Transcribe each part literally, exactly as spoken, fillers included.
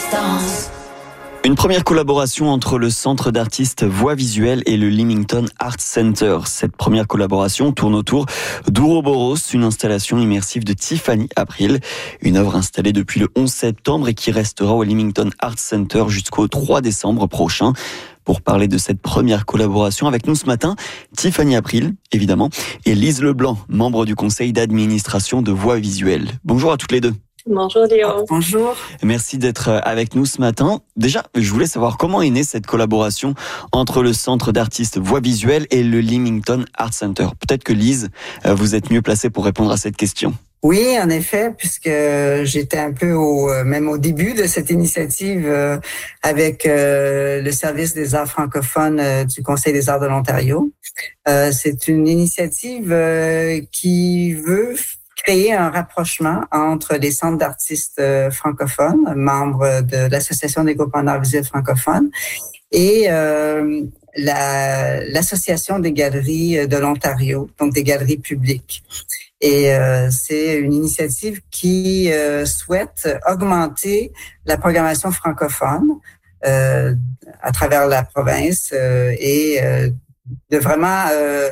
distance. Une première collaboration entre le Centre d'artistes Voix Visuelle et le Leamington Arts Center. Cette première collaboration tourne autour d'Ouroboros, une installation immersive de Tiffany April, une œuvre installée depuis le onze septembre et qui restera au Leamington Arts Center jusqu'au trois décembre prochain. Pour parler de cette première collaboration avec nous ce matin, Tiffany April, évidemment, et Lise Leblanc, membre du conseil d'administration de Voix Visuelle. Bonjour à toutes les deux. Bonjour Léo. Bonjour. Merci d'être avec nous ce matin. Déjà, je voulais savoir comment est née cette collaboration entre le Centre d'artistes Voix Visuelle et le Leamington Arts Center. Peut-être que Lise, vous êtes mieux placée pour répondre à cette question. Oui, en effet, puisque j'étais un peu au même au début de cette initiative euh, avec euh, le service des arts francophones euh, du Conseil des arts de l'Ontario. Euh, c'est une initiative euh, qui veut créer un rapprochement entre les centres d'artistes euh, francophones, membres de l'Association des groupes en arts visuels francophones, et euh, la, l'Association des galeries de l'Ontario, donc des galeries publiques. Et euh, c'est une initiative qui euh, souhaite augmenter la programmation francophone euh, à travers la province euh, et euh, de vraiment euh,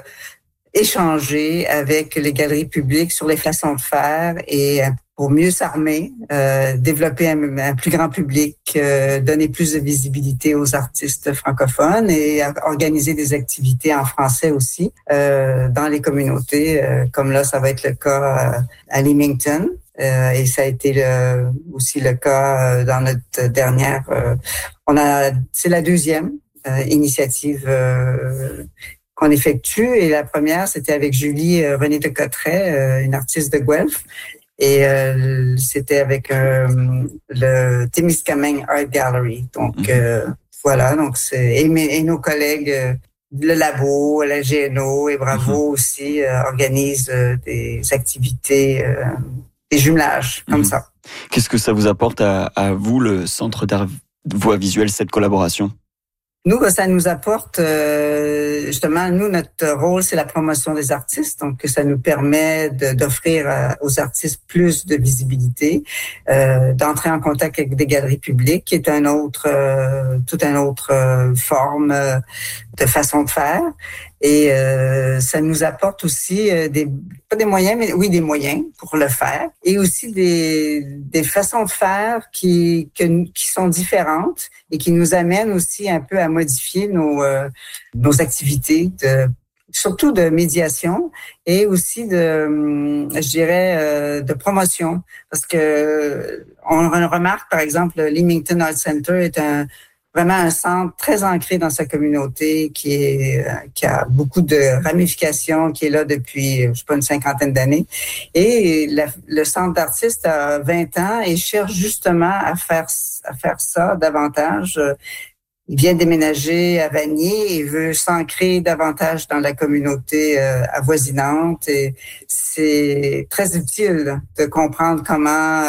échanger avec les galeries publiques sur les façons de faire et pour mieux s'armer, euh, développer un, un plus grand public, euh, donner plus de visibilité aux artistes francophones et organiser des activités en français aussi euh, dans les communautés, euh, comme là, ça va être le cas à Leamington. Euh, et ça a été le, aussi le cas dans notre dernière... Euh, on a, c'est la deuxième euh, initiative euh, qu'on effectue. Et la première, c'était avec Julie euh, René de Cotteret, euh, une artiste de Guelph. Et euh, c'était avec euh, le Témiscamingue Art Gallery. Donc, mm-hmm. euh, voilà. Donc, c'est, et, mes, et nos collègues, euh, le Labo, la G N O et Bravo mm-hmm. aussi euh, organisent euh, des activités, euh, des jumelages comme mm-hmm. ça. Qu'est-ce que ça vous apporte à, à vous, le Centre d'art Voix Visuelle, cette collaboration? Nous, ça nous apporte, euh, justement, nous, notre rôle, c'est la promotion des artistes. Donc, ça nous permet de, d'offrir à, aux artistes plus de visibilité, euh, d'entrer en contact avec des galeries publiques, qui est un autre, euh, toute une autre euh, forme euh, de façon de faire. Et euh, ça nous apporte aussi euh, des, pas des moyens, mais oui, des moyens pour le faire. Et aussi des, des façons de faire qui, que, qui sont différentes et qui nous amènent aussi un peu à modifier nos, euh, nos activités, de, surtout de médiation et aussi de, je dirais, euh, de promotion. Parce que on remarque, par exemple, le Leamington Arts Center est un vraiment un centre très ancré dans sa communauté, qui est qui a beaucoup de ramifications, qui est là depuis, je sais pas, une cinquantaine d'années. Et la, le centre d'artistes a vingt ans et cherche justement à faire à faire ça davantage. Il vient déménager à Vanier et veut s'ancrer davantage dans la communauté euh, avoisinante. Et c'est très utile de comprendre comment